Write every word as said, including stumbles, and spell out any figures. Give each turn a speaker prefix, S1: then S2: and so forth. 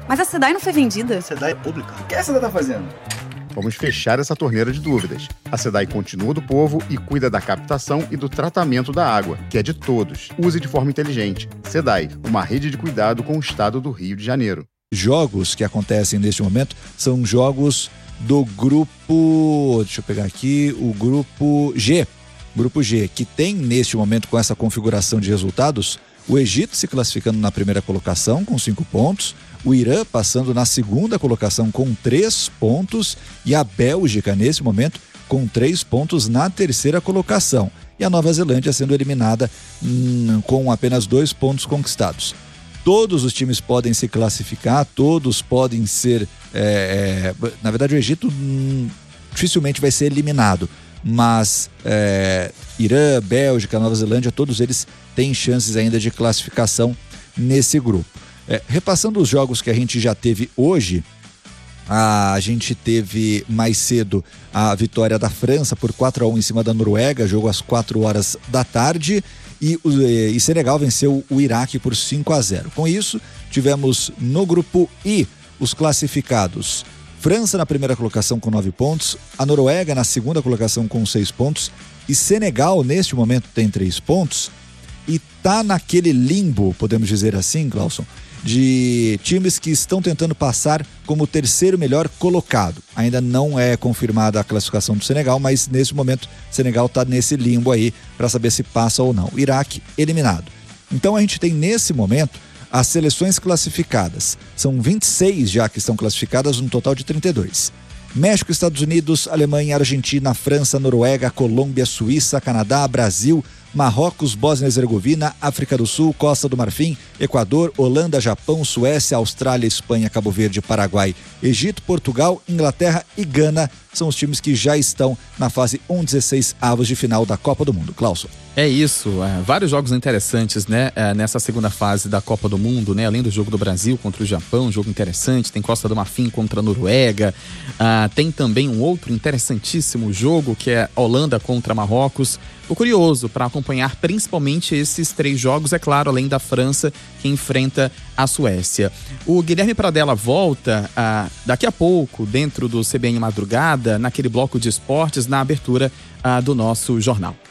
S1: Mas a Sedai não foi vendida?
S2: A Sedai é pública.
S3: O que a Sedai tá fazendo?
S4: Vamos fechar essa torneira de dúvidas. A Sedai continua do povo e cuida da captação e do tratamento da água, que é de todos. Use de forma inteligente. Sedai, uma rede de cuidado com o estado do Rio de Janeiro.
S5: Jogos que acontecem neste momento são jogos do grupo... Deixa eu pegar aqui, o grupo G. Grupo G, que tem neste momento, com essa configuração de resultados, o Egito se classificando na primeira colocação com cinco pontos, o Irã passando na segunda colocação com três pontos e a Bélgica, nesse momento, com três pontos na terceira colocação. E a Nova Zelândia sendo eliminada hum, com apenas dois pontos conquistados. Todos os times podem se classificar, todos podem ser... É, é, na verdade, o Egito hum, dificilmente vai ser eliminado, mas é, Irã, Bélgica, Nova Zelândia, todos eles têm chances ainda de classificação nesse grupo. É, repassando os jogos que a gente já teve hoje, a gente teve mais cedo a vitória da França por quatro a um em cima da Noruega, jogo às quatro horas da tarde, e, e Senegal venceu o Iraque por cinco a zero. Com isso, tivemos no grupo I os classificados: França na primeira colocação com nove pontos, a Noruega na segunda colocação com seis pontos, e Senegal neste momento tem três pontos, e tá naquele limbo, podemos dizer assim, Clauson, de times que estão tentando passar como o terceiro melhor colocado. Ainda não é confirmada a classificação do Senegal, mas nesse momento o Senegal está nesse limbo aí para saber se passa ou não. Iraque eliminado. Então a gente tem nesse momento as seleções classificadas. São vinte e seis já que estão classificadas, um total de trinta e dois. México, Estados Unidos, Alemanha, Argentina, França, Noruega, Colômbia, Suíça, Canadá, Brasil, Marrocos, Bósnia e Herzegovina, África do Sul, Costa do Marfim, Equador, Holanda, Japão, Suécia, Austrália, Espanha, Cabo Verde, Paraguai, Egito, Portugal, Inglaterra e Gana são os times que já estão na fase um dezesseis avos de final da Copa do Mundo. Clauson.
S6: É isso, é, vários jogos interessantes, né, é, nessa segunda fase da Copa do Mundo, né, além do jogo do Brasil contra o Japão, um jogo interessante, tem Costa do Marfim contra a Noruega, ah, tem também um outro interessantíssimo jogo que é Holanda contra Marrocos. Tô curioso para acompanhar principalmente esses três jogos, é claro, além da França que enfrenta a Suécia. O Guilherme Pradella volta ah, daqui a pouco dentro do C B N Madrugada, naquele bloco de esportes, na abertura ah, do nosso jornal.